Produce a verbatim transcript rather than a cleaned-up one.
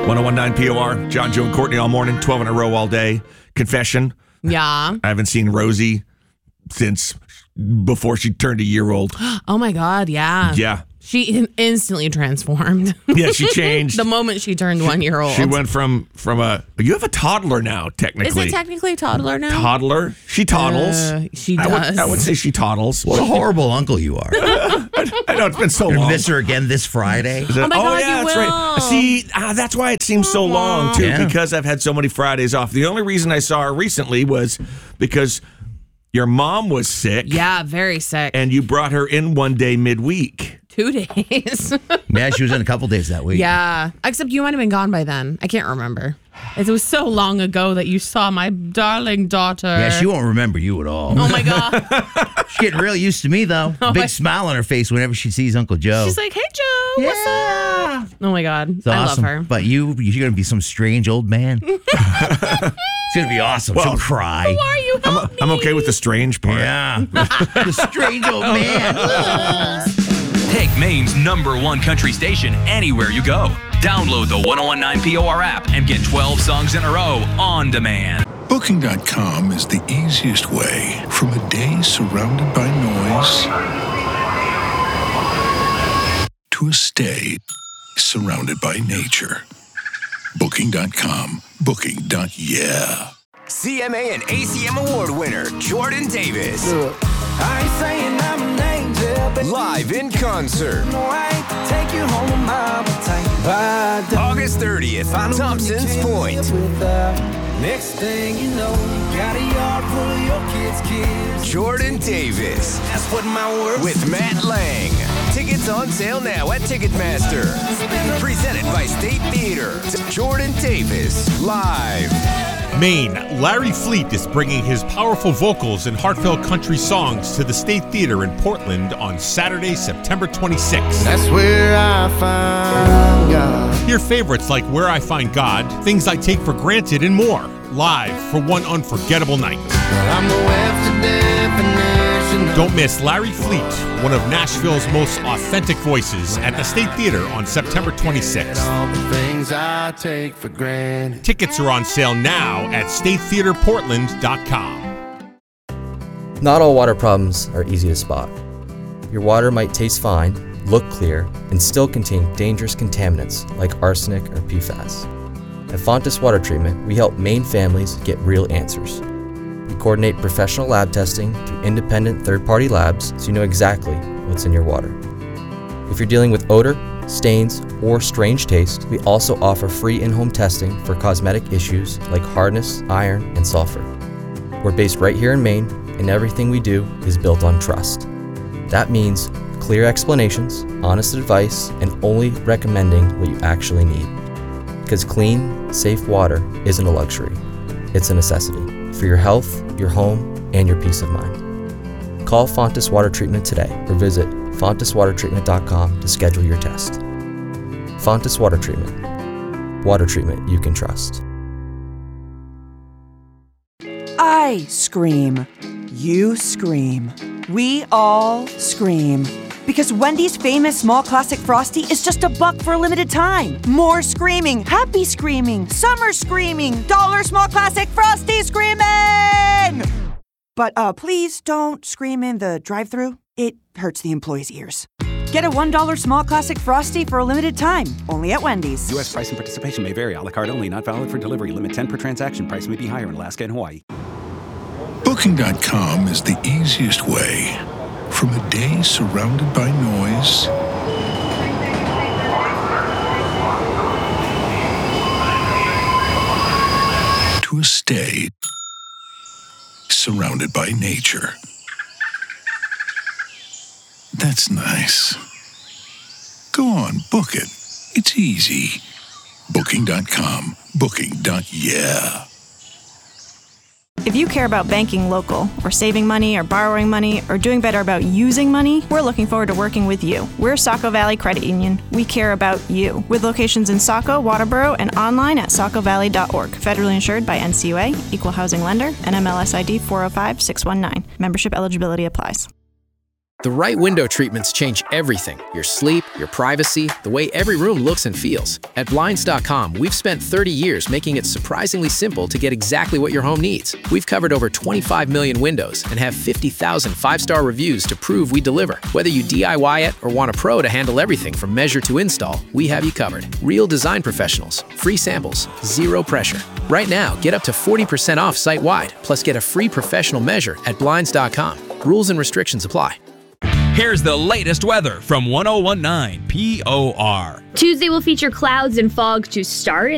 one oh one point nine P O R, John, Joe, and Courtney all morning, twelve in a row all day. Confession. Yeah. I haven't seen Rosie since before she turned a year old. Oh, my God. Yeah. Yeah. She instantly transformed. Yeah, she changed. The moment she turned one year old. She went from, from a, you have a toddler now, technically. Is it technically a toddler now? Toddler? She toddles. Uh, she does. I would, I would say she toddles. What a horrible uncle you are. I know, it's been so You're long. going to miss her again this Friday? Is it- Oh, my God, yeah, you that's will. right. See, ah, that's why it seems so long, too, Yeah. because I've had so many Fridays off. The only reason I saw her recently was because your mom was sick. Yeah, very sick. And you brought her in one day midweek. Two days. Yeah, she was in a couple days that week. Yeah. Except you might have been gone by then. I can't remember. It was so long ago that you saw my darling daughter. Yeah, she won't remember you at all. Oh, my God. She's getting real used to me, though. Oh, Big I- smile on her face whenever she sees Uncle Joe. She's like, hey, Joe, what's up? Oh, my God. It's I awesome. love her. But you, you're going to be some strange old man. It's going to be awesome. Well, She'll cry. Why are you I'm, help me? I'm okay with the strange part. Yeah. The strange old man. Take Maine's number one country station anywhere you go. Download the one oh one point nine P O R app and get twelve songs in a row on demand. Booking dot com is the easiest way from a day surrounded by noise to a stay surrounded by nature. Booking dot com. Booking. Yeah. C M A and A C M award winner Jordan Davis. Look, I ain't saying I'm an angel, but Live in concert. no, I ain't to take you home with my appetite. But the August thirtieth, Thompson's Point. with, uh, next thing you know, you got a yard full of your kids' kids. Jordan Davis That's what my words with Matt Lang. Tickets on sale now at Ticketmaster. Presented by State Theater. Jordan Davis live. Maine, Larry Fleet is bringing his powerful vocals and heartfelt country songs to the State Theater in Portland on Saturday, September twenty-sixth. That's where I find God. Hear favorites like Where I Find God, Things I Take for Granted, and more, live for one unforgettable night. Well, I'm the Webster definition of Don't miss Larry Fleet, one of Nashville's most authentic voices, at the State Theater on September twenty-sixth. all the things I take for granted. Tickets are on sale now at state theater portland dot com. Not all water problems are easy to spot. Your water might taste fine, look clear, and still contain dangerous contaminants like arsenic or P FAS. At Fontis Water Treatment, we help Maine families get real answers. We coordinate professional lab testing through independent third-party labs so you know exactly what's in your water. If you're dealing with odor, stains, or strange taste, we also offer free in-home testing for cosmetic issues like hardness, iron, and sulfur. We're based right here in Maine, and everything we do is built on trust. That means clear explanations, honest advice, and only recommending what you actually need. Because clean, safe water isn't a luxury, it's a necessity for your health, your home, and your peace of mind. Call Fontis Water Treatment today or visit fontis water treatment dot com to schedule your test. Fontis Water Treatment. Water treatment you can trust. I scream. You scream. We all scream. Because Wendy's famous small classic Frosty is just a buck for a limited time. More screaming, happy screaming, summer screaming, dollar small classic Frosty screaming! But uh, please don't scream in the drive-thru. It hurts the employees' ears. Get a one dollar small classic Frosty for a limited time, only at Wendy's. U S price and participation may vary. A la carte only. Not valid for delivery. Limit ten per transaction. Price may be higher in Alaska and Hawaii. Booking dot com is the easiest way from a day surrounded by noise to a stay surrounded by nature. That's nice. Go on, book it. It's easy. Booking dot com. Booking. Yeah. If you care about banking local, or saving money, or borrowing money, or doing better about using money, we're looking forward to working with you. We're Saco Valley Credit Union. We care about you. With locations in Saco, Waterboro, and online at saco valley dot org. Federally insured by N C U A, Equal Housing Lender, N M L S I D four oh five six one nine. Membership eligibility applies. The right window treatments change everything. Your sleep, your privacy, the way every room looks and feels. At Blinds dot com, we've spent thirty years making it surprisingly simple to get exactly what your home needs. We've covered over twenty-five million windows and have fifty thousand five-star reviews to prove we deliver. Whether you D I Y it or want a pro to handle everything from measure to install, we have you covered. Real design professionals, free samples, zero pressure. Right now, get up to forty percent off site-wide, plus get a free professional measure at Blinds dot com. Rules and restrictions apply. Here's the latest weather from one oh one point nine P O R. Tuesday will feature clouds and fog to start.